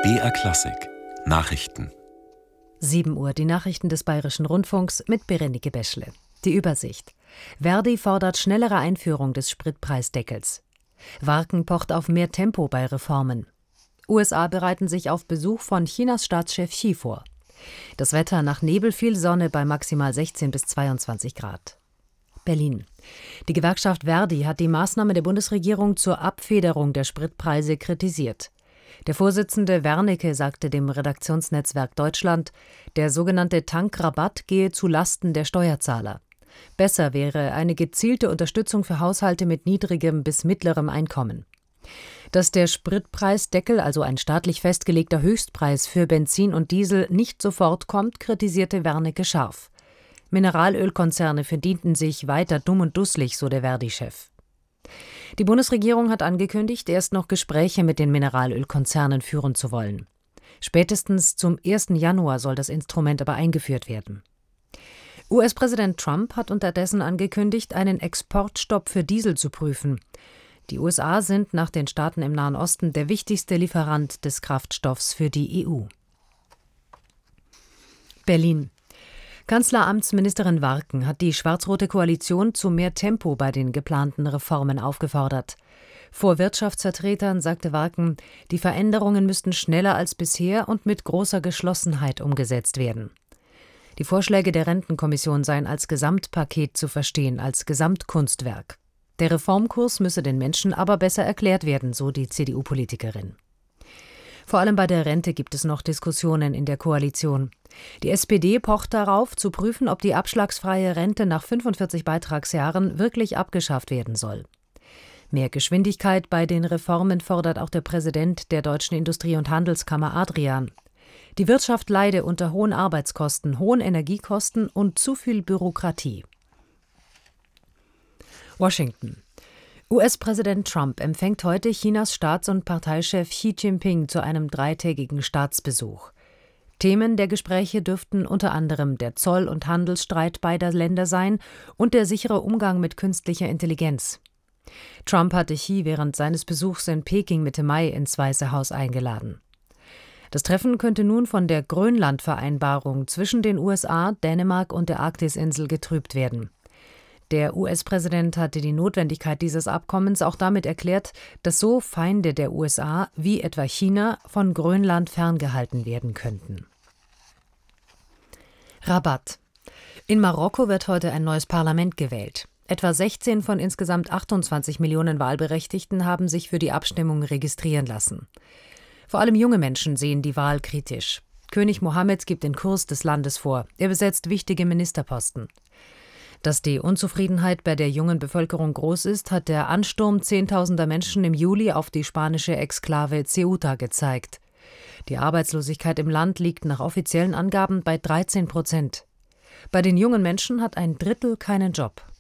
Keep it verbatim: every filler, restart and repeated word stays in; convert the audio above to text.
B R Klassik Nachrichten. sieben Uhr, die Nachrichten des Bayerischen Rundfunks mit Berenike Beschle. Die Übersicht. Verdi fordert schnellere Einführung des Spritpreisdeckels. Warken pocht auf mehr Tempo bei Reformen. U S A bereiten sich auf Besuch von Chinas Staatschef Xi vor. Das Wetter: nach Nebel viel Sonne bei maximal sechzehn bis zweiundzwanzig Grad. Berlin. Die Gewerkschaft Verdi hat die Maßnahme der Bundesregierung zur Abfederung der Spritpreise kritisiert. Der Vorsitzende Wernicke sagte dem Redaktionsnetzwerk Deutschland, der sogenannte Tankrabatt gehe zu Lasten der Steuerzahler. Besser wäre eine gezielte Unterstützung für Haushalte mit niedrigem bis mittlerem Einkommen. Dass der Spritpreisdeckel, also ein staatlich festgelegter Höchstpreis für Benzin und Diesel, nicht sofort kommt, kritisierte Wernicke scharf. Mineralölkonzerne verdienten sich weiter dumm und dusselig, so der Verdi-Chef. Die Bundesregierung hat angekündigt, erst noch Gespräche mit den Mineralölkonzernen führen zu wollen. Spätestens zum ersten Januar soll das Instrument aber eingeführt werden. U S-Präsident Trump hat unterdessen angekündigt, einen Exportstopp für Diesel zu prüfen. Die U S A sind nach den Staaten im Nahen Osten der wichtigste Lieferant des Kraftstoffs für die E U. Berlin. Kanzleramtsministerin Warken hat die schwarz-rote Koalition zu mehr Tempo bei den geplanten Reformen aufgefordert. Vor Wirtschaftsvertretern sagte Warken, die Veränderungen müssten schneller als bisher und mit großer Geschlossenheit umgesetzt werden. Die Vorschläge der Rentenkommission seien als Gesamtpaket zu verstehen, als Gesamtkunstwerk. Der Reformkurs müsse den Menschen aber besser erklärt werden, so die C D U-Politikerin. Vor allem bei der Rente gibt es noch Diskussionen in der Koalition. Die S P D pocht darauf, zu prüfen, ob die abschlagsfreie Rente nach fünfundvierzig Beitragsjahren wirklich abgeschafft werden soll. Mehr Geschwindigkeit bei den Reformen fordert auch der Präsident der Deutschen Industrie- und Handelskammer Adrian. Die Wirtschaft leide unter hohen Arbeitskosten, hohen Energiekosten und zu viel Bürokratie. Washington. U S-Präsident Trump empfängt heute Chinas Staats- und Parteichef Xi Jinping zu einem dreitägigen Staatsbesuch. Themen der Gespräche dürften unter anderem der Zoll- und Handelsstreit beider Länder sein und der sichere Umgang mit künstlicher Intelligenz. Trump hatte Xi während seines Besuchs in Peking Mitte Mai ins Weiße Haus eingeladen. Das Treffen könnte nun von der Grönland-Vereinbarung zwischen den U S A, Dänemark und der Arktisinsel getrübt werden. Der U S-Präsident hatte die Notwendigkeit dieses Abkommens auch damit erklärt, dass so Feinde der U S A wie etwa China von Grönland ferngehalten werden könnten. Rabat. In Marokko wird heute ein neues Parlament gewählt. Etwa sechzehn von insgesamt achtundzwanzig Millionen Wahlberechtigten haben sich für die Abstimmung registrieren lassen. Vor allem junge Menschen sehen die Wahl kritisch. König Mohammed gibt den Kurs des Landes vor. Er besetzt wichtige Ministerposten. Dass die Unzufriedenheit bei der jungen Bevölkerung groß ist, hat der Ansturm zehntausender Menschen im Juli auf die spanische Exklave Ceuta gezeigt. Die Arbeitslosigkeit im Land liegt nach offiziellen Angaben bei dreizehn Prozent. Bei den jungen Menschen hat ein Drittel keinen Job.